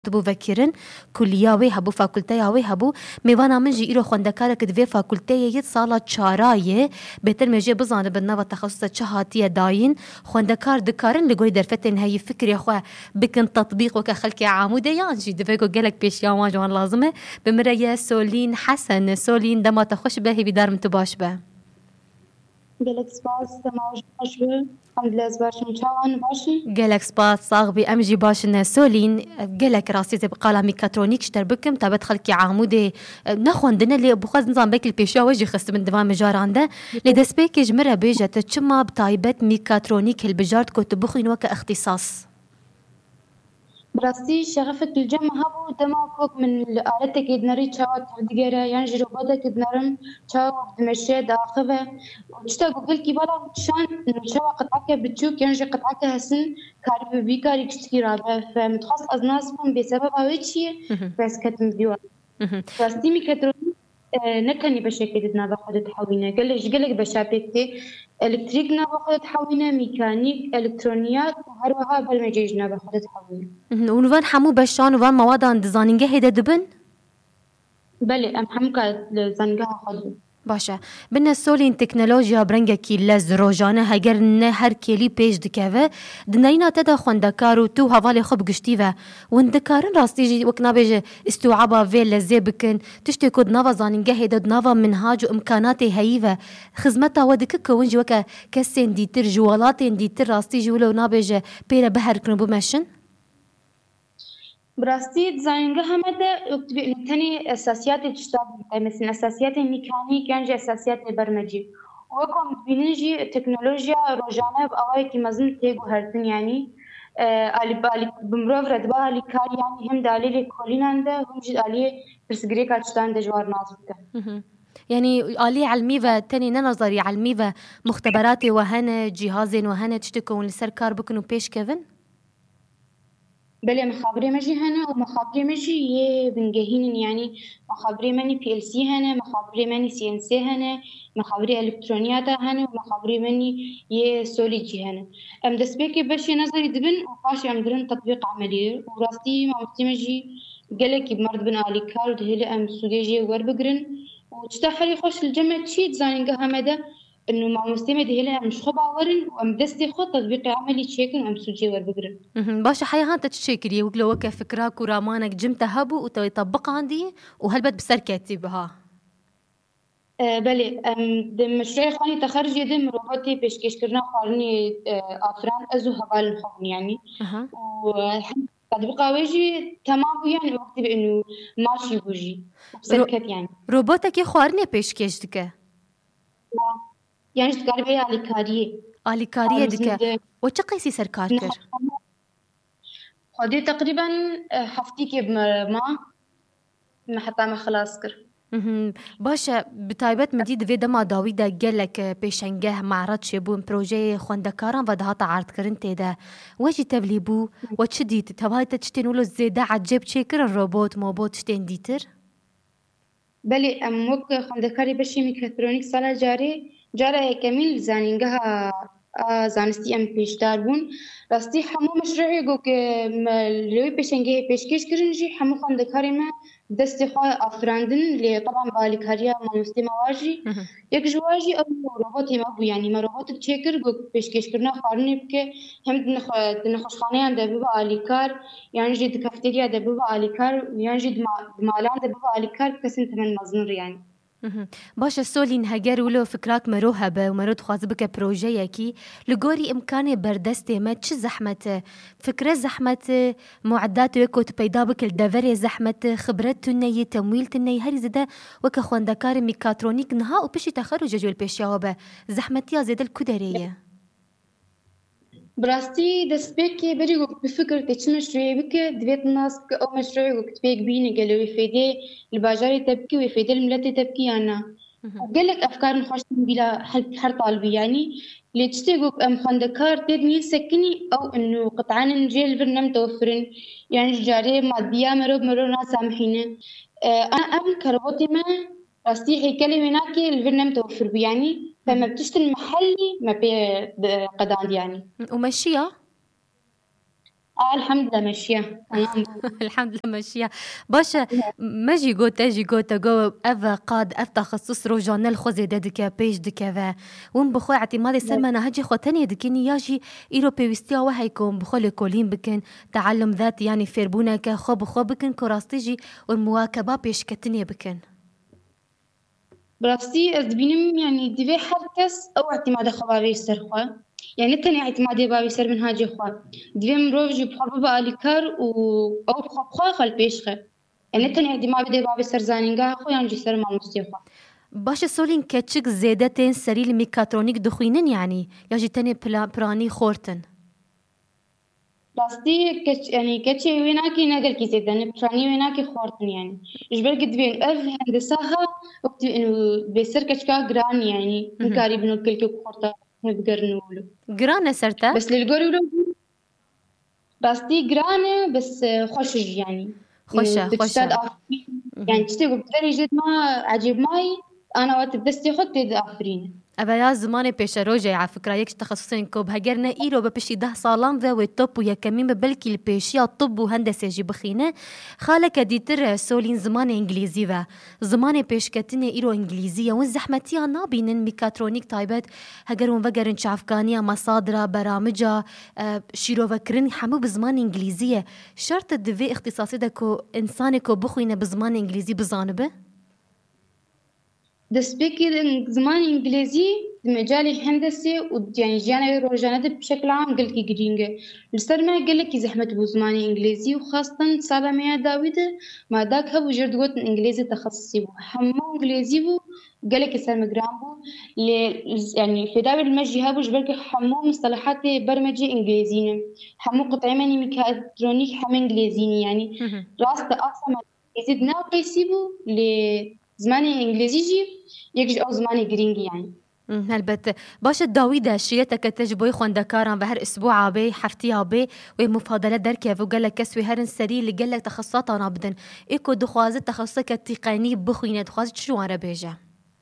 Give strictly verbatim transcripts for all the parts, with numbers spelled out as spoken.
بو فكرن كلياوي هبو فاكولتياوي هبو میوانا من جی ایرو خوندکاره که دوی فاکولتیه سالا چارایه بهتر میجه بزانه بنوا تخصص چهاتیه داین خوندکار دکارن لگوی درفتن هی فکری خو بکن تطبیق وک خلق عموده یانجی دوی گو گلک پیش یا جوان لازمه بمره سولین حسن سولین دما تخش به هی بیدار متو باش به گلک سپاس تماش باشه الحمد لله باشم چاوان باشی گلک سپاس صاحبی امجی باشن سولین گلک راستی زب قالا میکاترونیک شتر بکم تا بد خلقی عموده نخوندنه لی بخواز نظام بکل پیشیا وجی خست من دوام جارانده لی دست بیکج مره بیجت چما بتایبت میکاترونیک البجارت كنت بخوين وك اختصاص براستی شغفت الجامعة هبو دما كوك من الآلات كيد نري تشاوات تحديقرة يعني جروباتا كيد نرم تشاو دمشي داخبه وشتا قبل كي بالا شان تشاو قطعك بتشوك يعني قطعك هسن كارب بيكاري كشتكي رابع فمتخص أزناسكم بسبب هاويتشي بس كتم ديوان براستی میکاترونیک نکنی بشکل نابا خودت حوینه گلش گلک بشابکتی الکتریک نابا خودت حوینه میکانیک الکترونیات هر وها برمجیج نابا خودت حوینه ونوان حمو بشان وان مواد ديزايننج هيدا دبن بله ام حمو که زنگاه خود باشه بنا سولین تکنولوژیا برنگه کی لز روزانه هگر نه هر کلی پیش دکوه دنینا تدا خوندکار و تو حوالی خوب گشتی و وندکارن راستی جی وکنا بیجه استوعبا وی لزه بکن تشتی کد نوا زانینگه هیداد نوا منهاج و امکانات هایی و خزمتا ودک کونجی وکا کسین دیتر جوالات دیتر راستی جولو نابیجه پیره بهر کنو بمشن براستی ديزاينجا همدا اكتبي تاني اساسيات تشتغل مثلا اساسيات الميكانيك يعني اساسيات البرمجي وكم بينجي التكنولوجيا روجانا بأواي كي مزن تيجو هرتن يعني آلي بالي بمروف ردبا آلي كار يعني هم دالي لكولين عنده هم جد آلي برسجري كاتشتان دجوار نازلته يعني آلي علمي و تاني نظري علمي و مختبرات وهنا جهاز وهنا تشتكون لسر كار بكنو بيش كيفن بله مخابري مجي هنا ومخابري مجي يه بنجهين يعني مخابري ماني بي ال سي هنا مخابري ماني سي ان سي هنا مخابري الكترونيات هنا ومخابري ماني يه سوليجي هنا ام دسبيكي بشي نظري دبن وقاشي ام درن تطبيق عملي وراستي ما مستي مجي قالك بمرض بن آلي كار دهلي ام سوديجي وربقرن وتستحري خوش الجمع تشي ديزاينجا همدا انه مع مستمد هلا مش خو باورن وام دستي خو تطبيق عملي تشيكن ام سوجي وربقرن باشا حيا هانتا تشيكري وقلو وكا فكراك ورامانك جمتا هبو ويطبق عندي وهلبت بسركاتي بها آه بله ام د مشروع خاني تخرجي دم روبوتي بيشكش كرنا خارني آه افران ازو هبال الحضن يعني أه. والحمد تطبيق واجي تمام يعني وقت بانه ماشي بوجي بسركت يعني روبوتك خوارني بيشكش دكا يعني تقرب هي الكاريه الكاريه دكا وش قيسي سركاركر خدي تقريبا حفتيكي بما ما حتى ما خلاص كر باشا بتايبت مديد في دما داويدا قالك بيشنجه معرض شبون بروجي خوندكاران ودهاتا عرض كرن تيدا واجي تبليبو وتشديت تبهاي تشتنولو زيدا عجب شكر الروبوت موبوت تشتين ديتر بلي ام وك خوندكاري بشي ميكاترونيك سالا جاري جاري كامل زانينجها زانستي ام بيشدار بون راستي حمو مشروعي قوك لوي بيشنجه بيشكش كرنجي حمو خوندكاري ما دستي خوا افراندن اللي طبعا بالكاريا ما مستي مواجي يك جواجي او روبوتي ما بو يعني ما روبوت تشيكر قوك بيشكش كرنا خارني بك هم دنخ دنخشخانه عند بابا اليكار يعني جد كافتيريا ده بابا اليكار يعني جد مالان ده بابا اليكار كسن ثمن مزنور يعني باشا سولين هجر ولو فكراك مروهبة ومرو تخواز بك بروجيكي لقوري إمكاني بردستي ما تش زحمة فكرة زحمة معدات ويكو تبيدا بك الدفري زحمة خبرت تنية تمويل تنية هاري زدا وكا خواندكار ميكاترونيك نها وبشي تخرج جوال بيشياوبة زحمتيا زيدا الكدرية براستي دسبيكي بري وقت بفكر تيش مشروعي بك دويت الناس أو مشروعي وقت بيك بيني قالوا يفيدي الباجاري تبكي ويفيدي الملتي تبكي أنا وقالك أفكار نخش بلا حر طالبي يعني اللي تشتيقوك أم خندكار تدني سكني أو إنه قطعان نجي البرنامج توفرن يعني جاري مادية مرو مرو ناس سامحينه أه أنا أم كربوتي ما راستي هي كلمة ناكي البرنامج توفر بي يعني فما بتشتري محلي ما بقدان يعني ومشيها آه الحمد لله ماشية تمام. الحمد لله ماشية باشا. ماجي قوتا جي قوتا قو أفا قاد أف تخصص روجانا الخوزي دادكا بيش دكا وم بخو اعتمادي سلمنا هجي خو تانية دكيني ياجي إيرو بيوستيا وهيكم بخو لكولين بكن تعلم ذات يعني فيربونا كا خو بخو بكن كوراستيجي والمواكبة بيش كتنية بكن براستي از بینم يعني دفي هر کس او اعتماد خبابي سر خو يعني تاني اعتمادي بابي سر من هاجي خو دفي مروف جي بحب بالكار و او بخو خو خل بيش خو يعني تاني اعتماد دي بابي سر زانينغا خو يعني جي سر مال مستيخو باشا سولين كتشك زيادتين سري الميكاترونيك دخوينن يعني ياجي تاني براني خورتن راستي كش يعني كتشي ويناكي نقل كي زيد يعني براني ويناكي خورتن يعني جبر قد بين اف هندساها وقت انه بيسر كشكا جران يعني نكاري بنو كل كي خورتا نقدر نقوله جرانا سرتا بس للقولوا راستي جرانة بس خوشج يعني خوشة بتشتاد خوشة آفرين يعني تشتغل بتدري جد ما عجيب ماي أنا وقت بدستي خد تد آفرين أبدا زماني بيش روجي على فكرة يكش تخصصين كوب هجرنا إيرو ببشي ده صالام ذا والطب ويا كمين ببلكي البيشيا الطب وهندسة جي بخينة خالك ديتر سولين زمان إنجليزي ذا زماني بيش كتني إيرو إنجليزية والزحمتيا نابين ميكاترونيك طيبات هجرون فجرن شافكانيا مصادر برامجها آه شيرو فكرن حمو بزمان إنجليزية شرط الدفي اختصاصي دكو إنسانكو بخينة بزمان إنجليزي بزانبه دسبيكي زمان إنجليزي مجال الهندسة ويعني جانا روجانا بشكل عام قلت كي جرينجا لسر ما قال لك زحمة بزمان إنجليزي وخاصة صار ما داوود ما داك هو جرد قوت إنجليزي تخصصي بو حمو إنجليزي بو قال لك سر مجرام بو يعني في داوود المجي هابو جبرك حمو مصطلحات برمجة إنجليزية حمو قطعي ماني ميكاترونيك حمو إنجليزيني يعني راس أصلا إنجليزي ناقصي بو ل زماني إنجليزي جي يكج أو زماني جرينجي يعني هلبت باش الداويدة شيتك تجبوي خوندكاران بهر أسبوع بي حفتي بي ومفاضلة دركة وقال لك كسوي هرن سري اللي قال لك تخصصات أنا بدن إيكو دخوازت تخصصك التقني بخوينة دخوازت شو أنا بيجا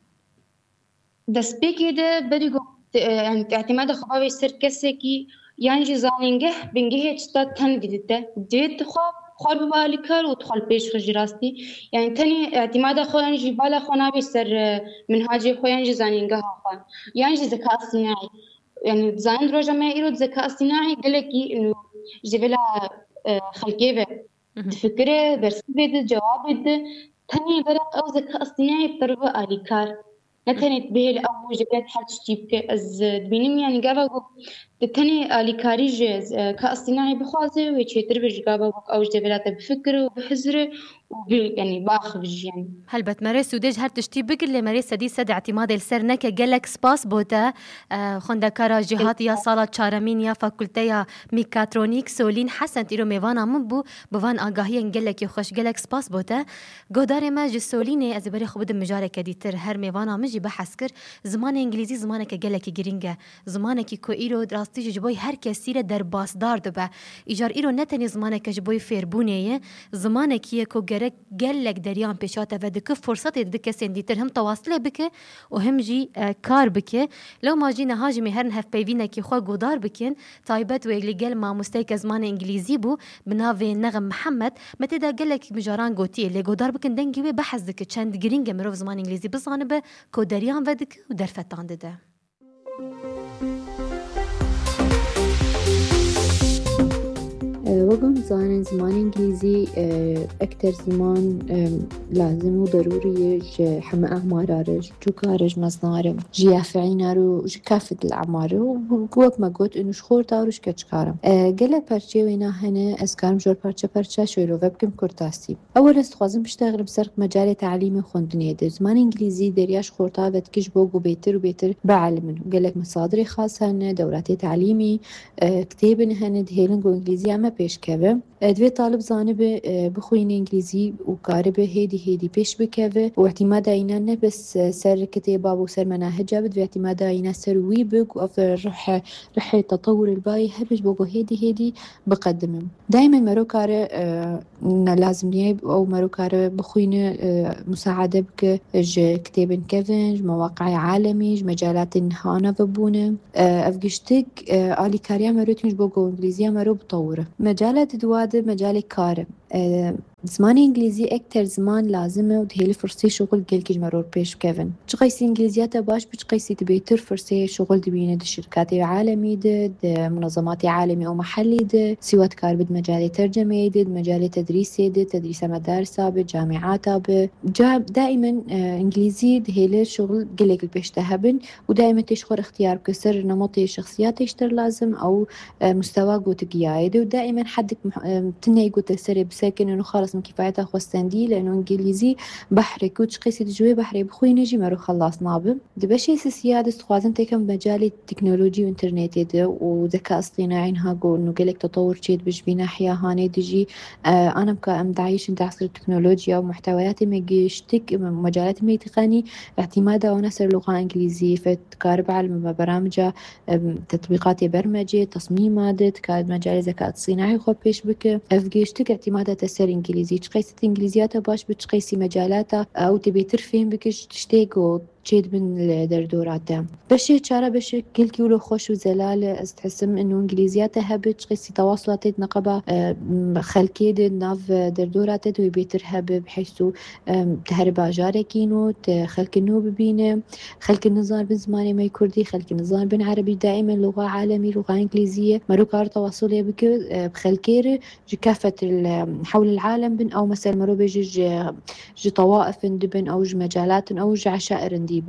دس بيكي ده بدو يعني اعتماد خبابي سر كسكي يعني جزانينجه بنجه تشتات تن جديدة جديد خاب خال ببالكر وتخال بيش خج راستي يعني تاني اعتماد خو يعني جبال خو نابي سر منهاجي خو يعني جزانينجه خان يعني ذكاء اصطناعي يعني ديزاين روجا ما يرو ذكاء اصطناعي قالكي إنه جبلا خلقيبه فكرة برسبة جواب تاني برق أو ذكاء اصطناعي بطريقة آليكار نتنت به الأول جبلت حال تشتيبك از دبينم يعني قابا تاني آليكاري جاز كاصطناعي بخوازي ويتشيتر بج قابا أو جبلات بفكر وبحزر وب يعني باخفج يعني هل بتمارس سودج هر تشتي بقول لي مارس سدي سد اعتماد السر نك جالك سباس بوتا آه خندكارا جهات يا صالة چارمين يا فاكولتيا ميكاترونيك سولين حسن تيرو ميوانا من بو بوان آگاهی جالك يخش جالك سباس بوتا قدار ما جسوليني از بري خبد مجالك ديتر هر ميوانا مجي بحسكر زمان انجليزي زمانك جالك جرينجا زمانك كو ايرو دراستي جبوي هر كسيره در باس دار دبا ايجار ايرو نتني زمانك جبوي فيربونيه زمانك يكو جرك جالك دريان بيشاته فدك فرصه دك سنديتر هم تواصله بك وهم جي آه كار بك لو ما جينا هاجمي هرن هف بيفينا كي خو قدار بكن تايبت ويغلي جل ما مستيك زمان انجليزي بو بنافي نغم محمد متى دا جالك مجاران قوتي اللي قدار بكن دنجي بحث دك چند جرينجا مروف زمان انجليزي بزانبه كو دريان فدك ودرفتان ده وقم زانن زمان إنجليزي أكتر زمان لازم وضروري حما أعمارارج جوكارج مصنارم جيافعينارو كافة الأعمار وقوك ما قلت إنه شخور تاروش كتشكارم قلق بارچه وينا هنا أسكارم جور بارچه بارچه شويلو وبكم كورتاسي أول استخوازم بشتغل بسرق مجال تعليمي خوندنية در زمان إنجليزي درياش خورتا بتكش بوقو بيتر وبيتر بعلمن قلق مصادري خاصة هنا دوراتي تعليمي كتابن هنا دهيلنغو إنجليزي أما بيش كبه دوی طالب زانه به بخوین انگلیزی و کاره به هیدی هیدی پیش بکوه و اعتماد اینا نه بس سر کتابا و سر مناهجه بد و اعتماد اینا سر وی بگ و افضل رح رح تطور الباقي هبش بوجو هيدي هيدي بقدمهم دائما مرو كاره لازم نيب او مرو كاره بخوينه مساعدة بك ج كتاب كيفن مواقع عالمي مجالات هانا ببونه افجشتك آلي كاريا مرو تنج بوجو انجليزيا مرو بطوره مجالات دوادة مجال كاره زمان انجليزي اكتر زمان لازمه ودهيلي فرصي شغل قلقج مرور بيش كيفن تقيسي انجليزياتا باش بتقيسي تبيتر فرصي شغل دبينه د شركات عالمي د منظمات عالمي او محلي د سوات كار بد مجال ترجمه د مجال تدريس د تدريس مدارس بجامعات ب دائما انجليزي دهيلي شغل قلق بيش تهبن ودائما تشخر اختيار كسر نمط شخصيات يشتر لازم او مستوى قوت قيايد ودائما حدك تني قوت سري بساكن انه خلص من كفايتها خوستندي لانه انجليزي بحري كوتش قيسي تجوي بحري بخوي نجي مرو خلاص نابه دبشي اساسيات استخوازن تكم مجال التكنولوجي وانترنت ده وذكاء اصطناعي هاقو انه قالك تطور شيء بش بناحيه هاني دجي آه انا بكا ام دعيش انت عصر التكنولوجيا ومحتويات مجيشتك مجالات ميتقاني اعتمادها ونسر لغه انجليزيه فتكارب على برامج تطبيقات برمجه تصميمات تكاد مجال الذكاء الصناعي خو بيش بك افجيشتك اعتمادها تسر انجليزي تقيسي انجليزياتها باش بتقيسي مجالاتها او تبي ترفين بكش تشتيقو تشيد من الدردورات بشي تشارة بشي كل كيلو خوش وزلال استحسم انه انجليزياتها هبت قيسي تواصلات نقبة خلكي دي ناف دردورات ويبيتر هب بحيثو تهربا جاركينو خلك النوب بينه خلك النظام بزماني ما يكردي خلك النظام بين عربي دائما لغة عالمي لغة انجليزية مروكار تواصلية بك بخلكير كافة حول العالم بن او مثلا مرو بيجي جي طوائف دبن او جي مجالات او جي عشائر ديبن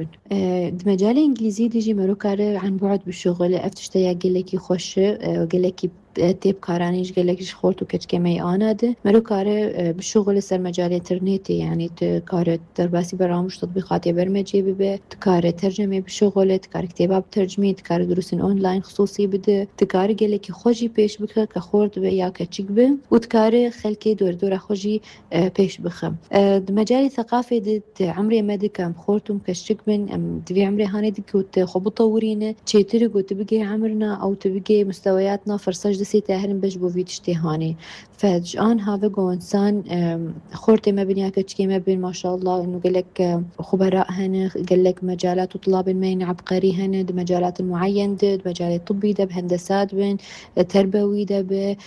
مجال انجليزي ديجي مرو كاره عن بعد بالشغل افتشتيا قلكي خوش قلكي تيب كارانيش قالكش خورتو كتكمي آناده مرو كاره بالشغل سر مجال انترنتي يعني تكاره درباسي برامج تطبيقات برمجي ببه تكاره ترجمة بالشغل تكاره كتابة بترجمي تكاره دروس اونلاين خصوصي بده تكاره قالكي خوجي بيش بك كخورت بيا كتشك به وتكاره خلكي دور دور خوجي بيش بخم مجال الثقافي دت عمري ما دكم خورتم كشك بن ام تبي عمري هاني دكوت خب طورينه تشيتري قلت تبقي عمرنا او تبقي مستوياتنا فرصه سي تاهرن بش بو فيتش تهاني فجان هذا جو انسان خورتي ما بنيا كتشكي ما بين ما شاء الله انه قالك خبراء هنا قالك مجالات وطلاب المين عبقري هنا د مجالات معين د مجالات طبي ده بهندسات بين تربوي ده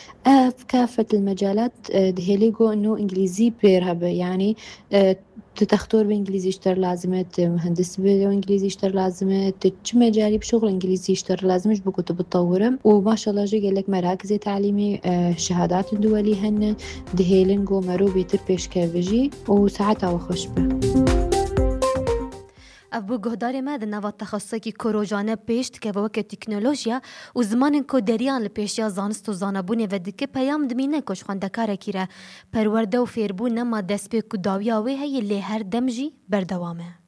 بأف كافة المجالات دهيليجو انه انجليزي بيرهب يعني تختار بانجليزي اشتر لازمه مهندس بانجليزي اشتر لازمه تش مجالي بشغل انجليزي اشتر لازمش بكتب تطوره وما شاء الله جي قال لك مراكز تعليمي الشهادات الدولي هن دهيلن جو مرو بيتر بيش كافجي وساعتها وخش به ابو گهدار ما د نوو تخصصی کی کروجانه پیشت که وک تکنولوژیا و زمان کو دریان لپیشیا زانست و زانبونه و دکه پیام دمینه کوش خوندکار کیره پرورده و فیربون نما دسپه کو داویا و هی له هر دمجی بردوامه